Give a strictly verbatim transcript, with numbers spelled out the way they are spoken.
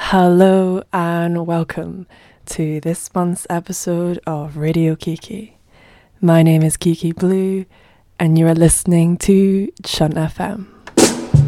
Hello and welcome to this month's episode of Radio Kiki. My name is Kiki Blue and you are listening to Chunt F M.